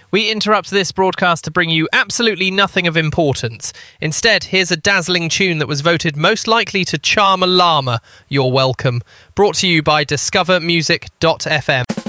We interrupt this broadcast to bring you absolutely nothing of importance. Instead, here's a dazzling tune that was voted most likely to charm a llama. You're welcome. Brought to you by discovermusic.fm.